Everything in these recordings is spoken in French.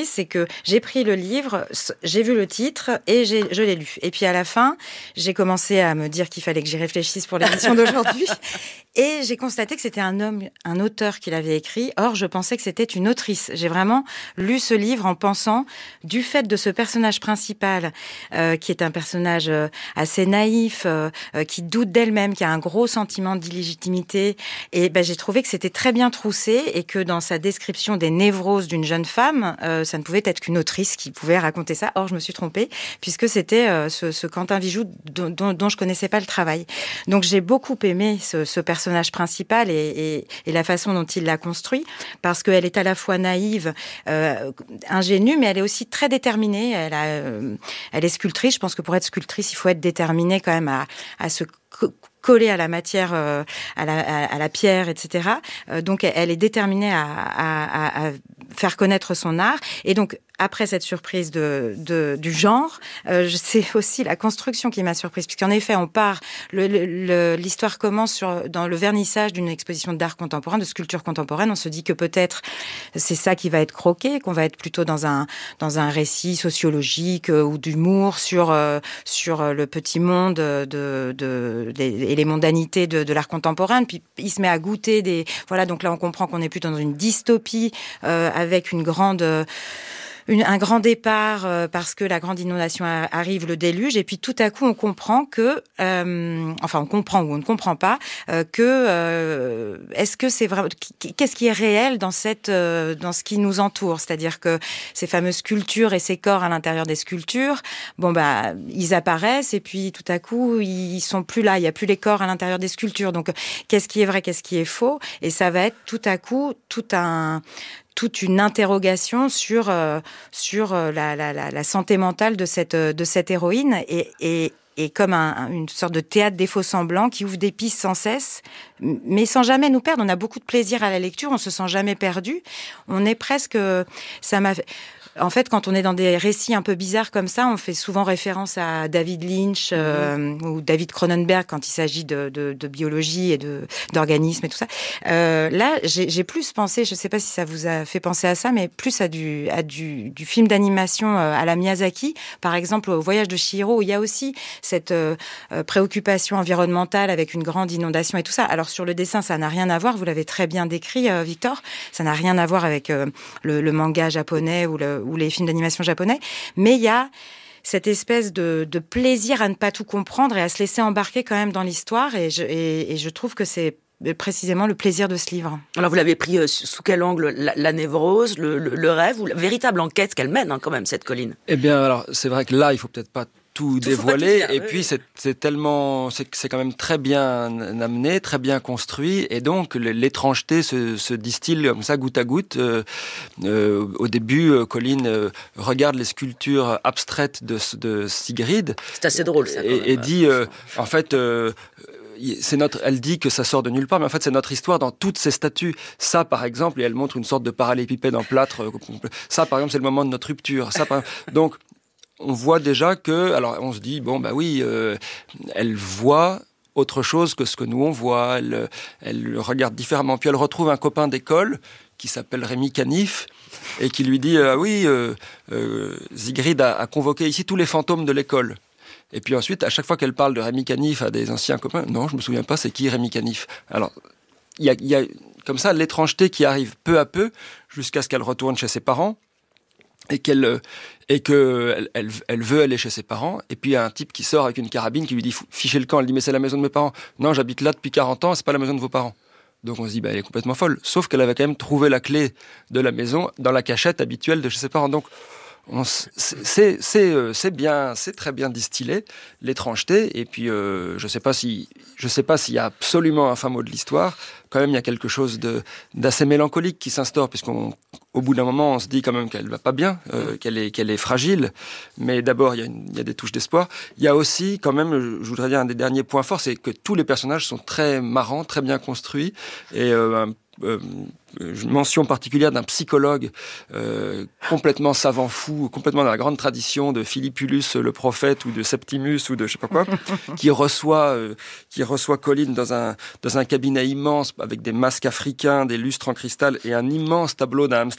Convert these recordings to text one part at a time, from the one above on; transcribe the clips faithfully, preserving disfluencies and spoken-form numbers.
c'est que j'ai pris le livre, j'ai vu le titre et j'ai, je l'ai lu. Et puis à la fin, j'ai commencé à me dire qu'il fallait que j'y réfléchisse pour l'émission d'aujourd'hui. Et j'ai constaté que c'était un homme, un auteur qui l'avait écrit. Or, je pensais que c'était une autrice. J'ai vraiment lu ce livre en pensant, du fait de ce personnage principal, euh, qui est un personnage euh, assez naïf, euh, euh, qui doute d'elle-même, qui a un gros sentiment d'illégitimité. Et ben, j'ai trouvé que c'était très bien troussé et que dans sa description des névroses d'une jeune femme, euh, ça ne pouvait être qu'une autrice qui pouvait raconter ça. Or, je me suis trompée, puisque c'était euh, ce, ce Quentin Vijoux dont, dont, dont je connaissais pas le travail. Donc, j'ai beaucoup aimé ce, ce personnage principal et, et, et la façon dont il l'a construit, parce qu'elle est à la fois naïve, euh, ingénue, mais elle est aussi très déterminée. Elle, a, euh, elle est sculptrice. Je pense que pour être sculptrice, il faut être déterminée quand même à, à se co- coller à la matière, euh, à, la, à, à la pierre, et cetera. Euh, donc, elle est déterminée à, à, à, à faire connaître son art. Et donc, après cette surprise de, de, du genre, euh, c'est aussi la construction qui m'a surprise, puisqu'en effet, on part, le, le, l'histoire commence sur, dans le vernissage d'une exposition d'art contemporain, de sculpture contemporaine. On se dit que peut-être c'est ça qui va être croqué, qu'on va être plutôt dans un, dans un récit sociologique euh, ou d'humour sur, euh, sur le petit monde de, de, de, et les mondanités de, de l'art contemporain. Puis il se met à goûter des... Voilà, donc là, on comprend qu'on est plutôt dans une dystopie euh, avec une grande... Euh, Une, un grand départ euh, parce que la grande inondation a, arrive, le déluge, et puis tout à coup on comprend que, euh, enfin on comprend ou on ne comprend pas euh, que euh, est-ce que c'est vraiment, qu'est-ce qui est réel dans cette, euh, dans ce qui nous entoure, c'est-à-dire que ces fameuses sculptures et ces corps à l'intérieur des sculptures, bon bah ils apparaissent et puis tout à coup ils sont plus là, il y a plus les corps à l'intérieur des sculptures, donc qu'est-ce qui est vrai, qu'est-ce qui est faux, et ça va être tout à coup tout un toute une interrogation sur euh, sur la, la, la, la santé mentale de cette de cette héroïne et, et et comme un, une sorte de théâtre des faux-semblants qui ouvre des pistes sans cesse, mais sans jamais nous perdre. On a beaucoup de plaisir à la lecture, on se sent jamais perdu. On est presque... Ça m'a... En fait, quand on est dans des récits un peu bizarres comme ça, on fait souvent référence à David Lynch euh, mmh. ou David Cronenberg quand il s'agit de, de, de biologie et de, d'organismes et tout ça. Euh, là, j'ai, j'ai plus pensé, je ne sais pas si ça vous a fait penser à ça, mais plus à du, à du, du film d'animation à la Miyazaki, par exemple au Voyage de Chihiro, où il y a aussi cette euh, préoccupation environnementale avec une grande inondation et tout ça. Alors sur le dessin, ça n'a rien à voir, vous l'avez très bien décrit, euh, Victor, ça n'a rien à voir avec euh, le, le manga japonais ou le ou les films d'animation japonais, mais il y a cette espèce de, de plaisir à ne pas tout comprendre et à se laisser embarquer quand même dans l'histoire, et je, et, et je trouve que c'est précisément le plaisir de ce livre. Alors vous l'avez pris euh, sous quel angle, la, la névrose, le, le, le rêve, ou la véritable enquête qu'elle mène hein, quand même, cette Colline? Eh bien, alors c'est vrai que là, il faut peut-être pas tout, tout dévoiler, dire, et oui, puis oui. c'est, c'est tellement, c'est, c'est quand même très bien amené, très bien construit, et donc l'étrangeté se, se distille comme ça, goutte à goutte. Euh, euh, au début, euh, Colline euh, regarde les sculptures abstraites de, de Sigrid. C'est assez drôle, ça. Quand et, même, et dit, euh, en fait. Euh, C'est notre, elle dit que ça sort de nulle part, mais en fait c'est notre histoire dans toutes ces statues. Ça par exemple, et elle montre une sorte de parallélépipède en plâtre. Ça par exemple c'est le moment de notre rupture. Ça, par... Donc on voit déjà que, alors on se dit bon bah oui, euh, elle voit autre chose que ce que nous on voit. Elle, elle regarde différemment. Puis elle retrouve un copain d'école qui s'appelle Rémi Canif et qui lui dit ah euh, oui, euh, euh, Sigrid a, a convoqué ici tous les fantômes de l'école. Et puis ensuite, à chaque fois qu'elle parle de Rémi Canif à des anciens copains, non, je me souviens pas, c'est qui Rémi Canif? Alors, il y a, y a comme ça l'étrangeté qui arrive peu à peu jusqu'à ce qu'elle retourne chez ses parents et qu'elle et que elle, elle, elle veut aller chez ses parents. Et puis il y a un type qui sort avec une carabine qui lui dit fichez le camp. Elle dit mais c'est la maison de mes parents. Non, j'habite là depuis quarante ans, c'est pas la maison de vos parents. Donc on se dit bah elle est complètement folle. Sauf qu'elle avait quand même trouvé la clé de la maison dans la cachette habituelle de chez ses parents. Donc On, c'est, c'est, c'est bien, c'est très bien distillé, l'étrangeté. Et puis, euh, je sais pas si, je sais pas s'il y a absolument un fin mot de l'histoire. Quand même, il y a quelque chose de, d'assez mélancolique qui s'instaure, puisqu'on, au bout d'un moment, on se dit quand même qu'elle va pas bien, euh, qu'elle est, qu'elle est fragile. Mais d'abord, il y a une, il y a des touches d'espoir. Il y a aussi, quand même, je voudrais dire un des derniers points forts, c'est que tous les personnages sont très marrants, très bien construits, et euh, un Euh, une mention particulière d'un psychologue euh, complètement savant fou, complètement dans la grande tradition de Philippulus le prophète ou de Septimus ou de je sais pas quoi, qui reçoit euh, qui reçoit Colline dans un dans un cabinet immense avec des masques africains, des lustres en cristal et un immense tableau d'un hamster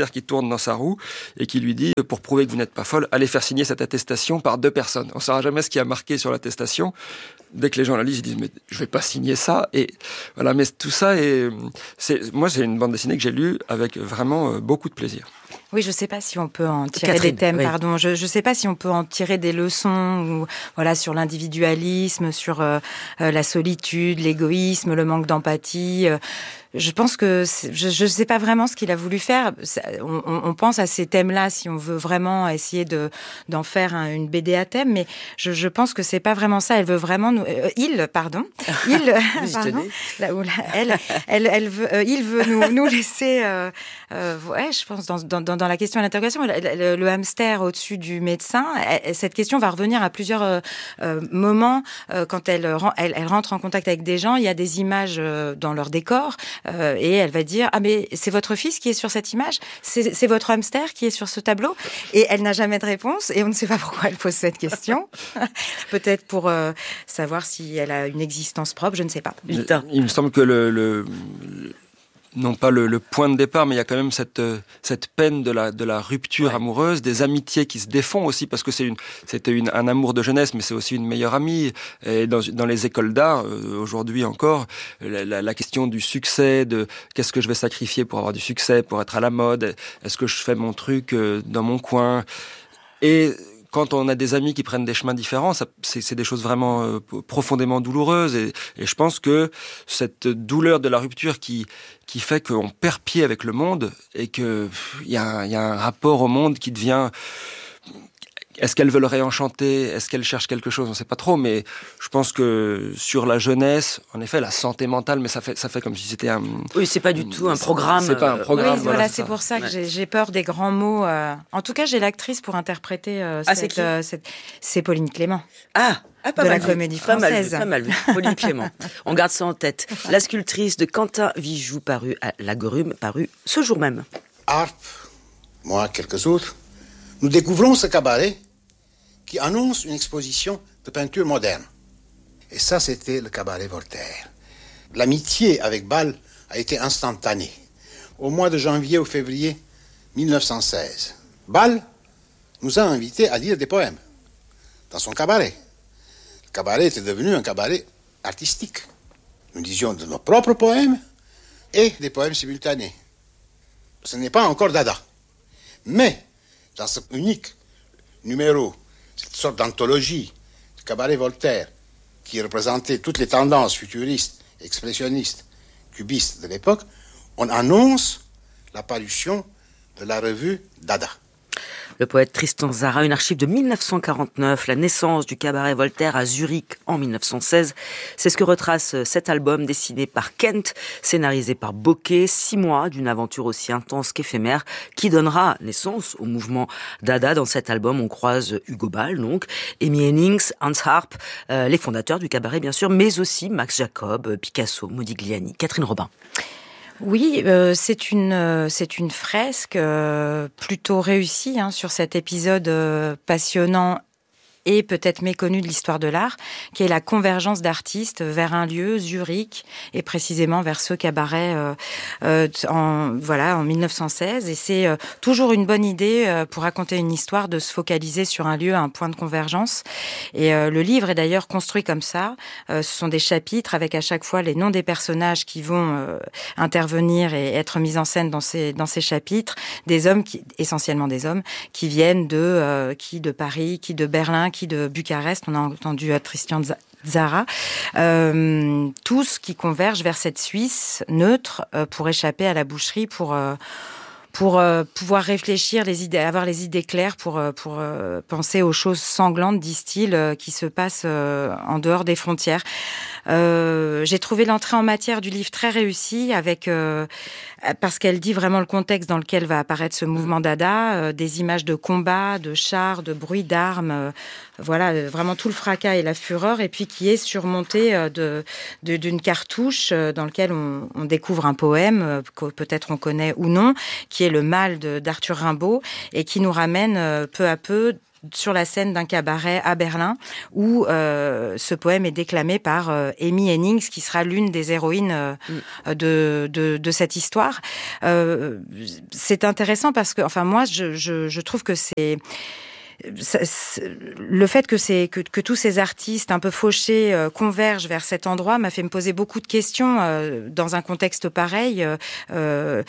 hamster qui tourne dans sa roue et qui lui dit, pour prouver que vous n'êtes pas folle, allez faire signer cette attestation par deux personnes. On ne saura jamais ce qui a marqué sur l'attestation. Dès que les gens la lisent, ils disent mais je vais pas signer ça. Et voilà, mais tout ça est, c'est, moi c'est une bande dessinée que j'ai lue avec vraiment beaucoup de plaisir. Oui, je ne sais pas si on peut en tirer Catherine, des thèmes, oui. pardon. Je ne sais pas si on peut en tirer des leçons, ou, voilà, sur l'individualisme, sur euh, la solitude, l'égoïsme, le manque d'empathie. Euh, je pense que c'est, je ne sais pas vraiment ce qu'il a voulu faire. Ça, on, on pense à ces thèmes-là si on veut vraiment essayer de d'en faire un, une B D à thème, mais je, je pense que c'est pas vraiment ça. Elle veut vraiment nous, euh, il, pardon, il, pardon, là où là, elle, elle, elle veut, euh, il veut nous, nous laisser. Euh, euh, ouais, je pense dans, dans, dans la question à l'interrogation, le, le, le hamster au-dessus du médecin. Elle, cette question va revenir à plusieurs euh, euh, moments euh, quand elle, elle, elle rentre en contact avec des gens. Il y a des images euh, dans leur décor. Euh, et elle va dire ah mais c'est votre fils qui est sur cette image, c'est, c'est votre hamster qui est sur ce tableau, et elle n'a jamais de réponse et on ne sait pas pourquoi elle pose cette question. Peut-être pour euh, savoir si elle a une existence propre, je ne sais pas. Il, il me semble que le, le, le non pas le, le point de départ, mais il y a quand même cette cette peine de la de la rupture ouais. amoureuse, des amitiés qui se défont aussi, parce que c'est une c'était une un amour de jeunesse, mais c'est aussi une meilleure amie. Et dans dans les écoles d'art euh, aujourd'hui encore, la, la, la question du succès, de qu'est-ce que je vais sacrifier pour avoir du succès, pour être à la mode, est-ce que je fais mon truc euh, dans mon coin, et quand on a des amis qui prennent des chemins différents, ça, c'est, c'est des choses vraiment euh, profondément douloureuses. Et, et je pense que cette douleur de la rupture qui qui fait qu'on perd pied avec le monde et que il y a, y a un rapport au monde qui devient. Est-ce qu'elle veut le réenchanter ? Est-ce qu'elle cherche quelque chose ? On ne sait pas trop, mais je pense que sur la jeunesse, en effet, la santé mentale, mais ça fait, ça fait comme si c'était un... Oui, c'est pas du tout un programme. C'est pas un programme. Oui, voilà, voilà c'est, c'est pour ça que ouais. j'ai, j'ai peur des grands mots. Euh... En tout cas, j'ai l'actrice pour interpréter euh, ah, cette, c'est, euh, cette... c'est Pauline Clément. Ah Ah, pas de mal la vu. comédie pas française. Mal, pas mal vu. Pauline Clément. On garde ça en tête. La sculptrice de Quentin Vijoux, paru à La Grume, paru ce jour même. Harpe, moi, quelques autres, nous découvrons ce cabaret qui annonce une exposition de peinture moderne. Et ça, c'était le cabaret Voltaire. L'amitié avec Bâle a été instantanée. Au mois de janvier ou février dix-neuf cent seize, Bâle nous a invités à lire des poèmes dans son cabaret. Le cabaret était devenu un cabaret artistique. Nous disions de nos propres poèmes et des poèmes simultanés. Ce n'est pas encore Dada. Mais, dans ce unique numéro, cette sorte d'anthologie du cabaret Voltaire, qui représentait toutes les tendances futuristes, expressionnistes, cubistes de l'époque, on annonce la parution de la revue Dada. Le poète Tristan Tzara, une archive de dix-neuf cent quarante-neuf, la naissance du cabaret Voltaire à Zurich en dix-neuf cent seize. C'est ce que retrace cet album dessiné par Kent, scénarisé par Bocquet, six mois d'une aventure aussi intense qu'éphémère qui donnera naissance au mouvement Dada. Dans cet album, on croise Hugo Ball, donc, Amy Hennings, Hans Harp, euh, les fondateurs du cabaret bien sûr, mais aussi Max Jacob, Picasso, Modigliani. Catherine Robin. Oui, euh, c'est une euh, c'est une fresque euh, plutôt réussie hein, sur cet épisode euh, passionnant et peut-être méconnue de l'histoire de l'art, qui est la convergence d'artistes vers un lieu, Zurich, et précisément vers ce cabaret euh, euh, en voilà en dix-neuf cent seize. Et c'est euh, toujours une bonne idée euh, pour raconter une histoire de se focaliser sur un lieu, un point de convergence. Et euh, le livre est d'ailleurs construit comme ça. Euh, ce sont des chapitres avec à chaque fois les noms des personnages qui vont euh, intervenir et être mis en scène dans ces dans ces chapitres. Des hommes, qui, essentiellement des hommes, qui viennent de euh, qui de Paris, qui de Berlin, qui de Bucarest, on a entendu Tristan Tzara, euh, tous qui convergent vers cette Suisse neutre euh, pour échapper à la boucherie, pour euh, pour euh, pouvoir réfléchir, les idées, avoir les idées claires, pour euh, pour euh, penser aux choses sanglantes, disent-ils, euh, qui se passent euh, en dehors des frontières. Euh, j'ai trouvé l'entrée en matière du livre très réussie, avec euh, parce qu'elle dit vraiment le contexte dans lequel va apparaître ce mouvement Dada, euh, des images de combats, de chars, de bruits d'armes, euh, voilà, euh, vraiment tout le fracas et la fureur, et puis qui est surmonté euh, de, de d'une cartouche euh, dans lequel on, on découvre un poème euh, que peut-être on connaît ou non, qui est Le Mal de, d'Arthur Rimbaud, et qui nous ramène euh, peu à peu sur la scène d'un cabaret à Berlin, où euh, ce poème est déclamé par euh, Amy Hennings, qui sera l'une des héroïnes euh, mm. de, de, de cette histoire. Euh, c'est intéressant parce que, enfin, moi, je, je, je trouve que c'est... Ça, le fait que, c'est, que, que tous ces artistes un peu fauchés euh, convergent vers cet endroit m'a fait me poser beaucoup de questions euh, dans un contexte pareil. Euh, euh,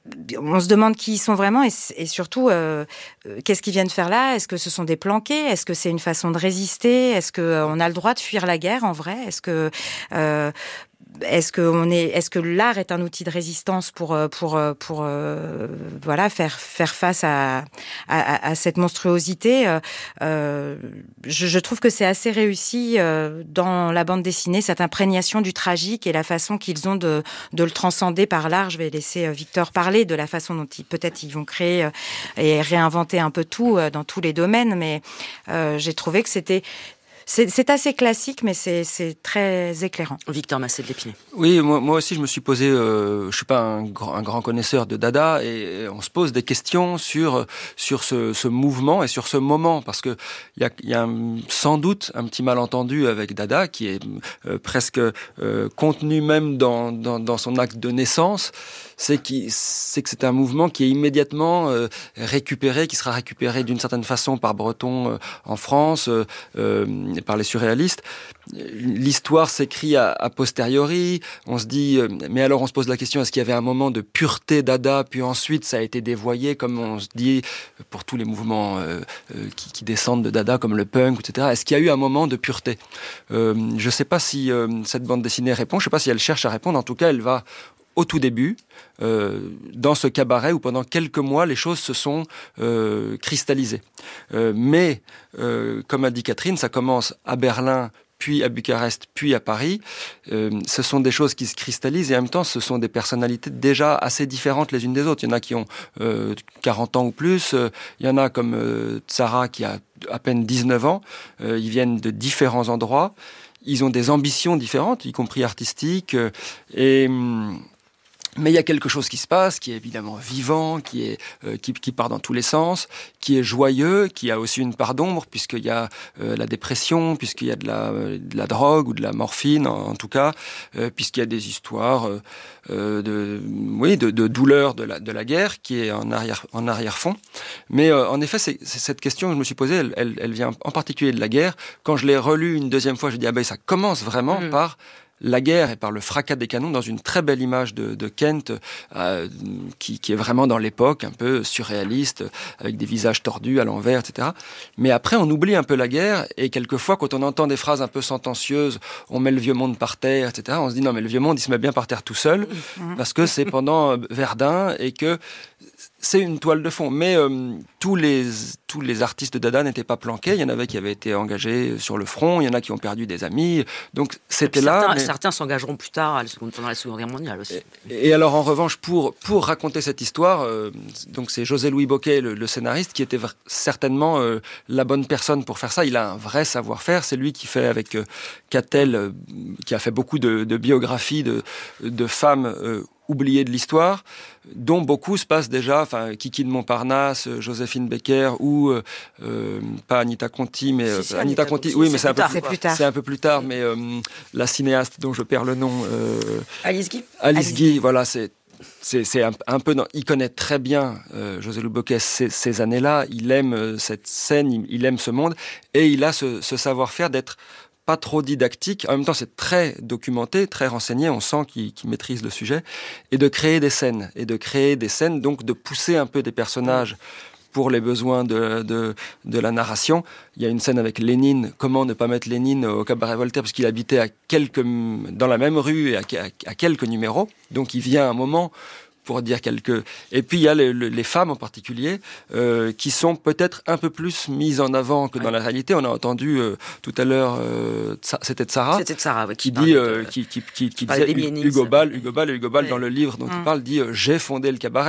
on se demande qui ils sont vraiment et, et surtout euh, qu'est-ce qu'ils viennent faire là. Est-ce que ce sont des planqués? Est-ce que c'est une façon de résister? Est-ce qu'on a le droit de fuir la guerre en vrai? Est-ce que... Euh, Est-ce que on est, est-ce que l'art est un outil de résistance pour pour pour euh, voilà faire faire face à à, à cette monstruosité? euh, je, je trouve que c'est assez réussi euh, dans la bande dessinée, cette imprégnation du tragique et la façon qu'ils ont de de le transcender par l'art. Je vais laisser Victor parler de la façon dont ils peut-être ils vont créer euh, et réinventer un peu tout euh, dans tous les domaines, mais euh, j'ai trouvé que c'était C'est, c'est assez classique, mais c'est, c'est très éclairant. Victor Massé de l'Épinay. Oui, moi, moi aussi, je me suis posé... Euh, je suis pas un grand, un grand connaisseur de Dada, et on se pose des questions sur, sur ce, ce mouvement et sur ce moment, parce que il y a, y a un, sans doute un petit malentendu avec Dada, qui est euh, presque euh, contenu même dans, dans, dans son acte de naissance. C'est, qui, c'est que c'est un mouvement qui est immédiatement euh, récupéré, qui sera récupéré d'une certaine façon par Breton euh, en France, euh, euh, par les surréalistes. L'histoire s'écrit a, a posteriori. On se dit, euh, mais alors on se pose la question, est-ce qu'il y avait un moment de pureté Dada, puis ensuite ça a été dévoyé, comme on se dit pour tous les mouvements euh, euh, qui, qui descendent de Dada, comme le punk, et cetera. Est-ce qu'il y a eu un moment de pureté? euh, Je ne sais pas si euh, cette bande dessinée répond, je ne sais pas si elle cherche à répondre. En tout cas, elle va au tout début, euh, dans ce cabaret où pendant quelques mois, les choses se sont euh, cristallisées. Euh, mais, euh, comme a dit Catherine, ça commence à Berlin, puis à Bucarest, puis à Paris. Euh, ce sont des choses qui se cristallisent et en même temps, ce sont des personnalités déjà assez différentes les unes des autres. Il y en a qui ont euh, quarante ans ou plus. Euh, il y en a comme euh, Tsara qui a à peine dix-neuf ans. Euh, ils viennent de différents endroits. Ils ont des ambitions différentes, y compris artistiques. Euh, et... Mais il y a quelque chose qui se passe, qui est évidemment vivant, qui est euh, qui, qui part dans tous les sens, qui est joyeux, qui a aussi une part d'ombre, puisqu'il y a euh, la dépression, puisqu'il y a de la, de la drogue ou de la morphine, en, en tout cas, euh, puisqu'il y a des histoires euh, de, oui, de, de douleur de la, de la guerre, qui est en arrière, en arrière-fond. Mais euh, en effet, c'est, c'est cette question que je me suis posée, elle, elle, elle vient en particulier de la guerre. Quand je l'ai relue une deuxième fois, j'ai dit, ah ben ça commence vraiment mmh. par la guerre et par le fracas des canons, dans une très belle image de, de Kent euh, qui, qui est vraiment dans l'époque, un peu surréaliste, avec des visages tordus à l'envers, et cetera. Mais après, on oublie un peu la guerre, et quelquefois, quand on entend des phrases un peu sentencieuses, on met le vieux monde par terre, et cetera, on se dit non, mais le vieux monde, il se met bien par terre tout seul, parce que c'est pendant Verdun, et que c'est une toile de fond. Mais euh, tous les tous les artistes de Dada n'étaient pas planqués. Il y en avait qui avaient été engagés sur le front. Il y en a qui ont perdu des amis. Donc c'était là. Certains, mais... certains s'engageront plus tard à la seconde, pendant la Seconde Guerre mondiale aussi. Et, et alors en revanche, pour pour raconter cette histoire, euh, donc c'est José-Louis Bocquet, le, le scénariste, qui était v- certainement euh, la bonne personne pour faire ça. Il a un vrai savoir-faire. C'est lui qui fait avec euh, Cattel, euh, qui a fait beaucoup de, de biographies de de femmes euh, oubliées de l'histoire, dont beaucoup se passent déjà, enfin, Kiki de Montparnasse, Joséphine Baker, ou, euh, euh, pas Anita Conti, mais, si, si, Anita, Anita Conti, Conti, oui, c'est mais c'est un, peu, c'est, plus tard. c'est un peu plus tard, mais euh, la cinéaste dont je perds le nom, euh, Alice Guy. Alice, Alice Guy, Guy, voilà, c'est, c'est, c'est un, un peu, dans, il connaît très bien, euh, José-Louis Bocquet, ces, ces années-là, il aime euh, cette scène, il, il aime ce monde, et il a ce, ce savoir-faire d'être pas trop didactique, en même temps c'est très documenté, très renseigné, on sent qu'il, qu'il maîtrise le sujet, et de créer des scènes, et de créer des scènes, donc de pousser un peu des personnages pour les besoins de, de, de la narration. Il y a une scène avec Lénine, comment ne pas mettre Lénine au cabaret Voltaire, parce qu'il habitait à quelques, dans la même rue et à, à, à quelques numéros, donc il vient un moment pour dire quelques... Et puis il y a les, les femmes en particulier, euh, qui sont peut-être un peu plus mises en avant que dans ouais. la réalité. On a entendu euh, tout à l'heure, euh, c'était Tsara, c'était Tsara ouais, qui, qui dit, de, euh, qui, qui, qui, qui disait Hugo Ball, Hugo Ball, Hugo Ball ouais. dans le livre dont mmh. il parle, dit euh, j'ai fondé le cabaret. Ouais.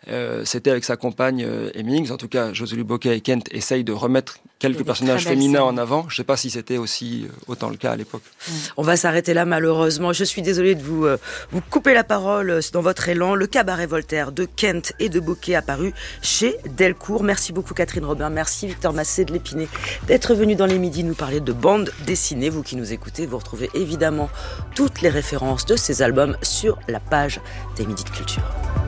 Euh, c'était avec sa compagne euh, Hemmings. En tout cas, José Bocquet et Kent essayent de remettre quelques personnages féminins en avant. Je ne sais pas si c'était aussi euh, autant le cas à l'époque. On va s'arrêter là malheureusement. Je suis désolée de vous, euh, vous couper la parole dans votre élan. Le cabaret Voltaire de Kent et de Bocquet apparu chez Delcourt. Merci beaucoup Catherine Robin. Merci Victor Massé de l'Épinay d'être venu dans les midis nous parler de bande dessinée. Vous qui nous écoutez, vous retrouvez évidemment toutes les références de ces albums sur la page des Midis de Culture.